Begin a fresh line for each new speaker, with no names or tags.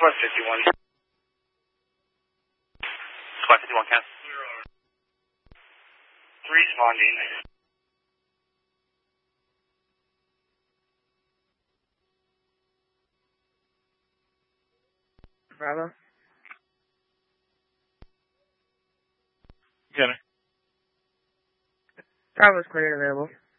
Squad 51. Squad 51, count. Responding.
Bravo.
Got it.
Bravo's clear and available.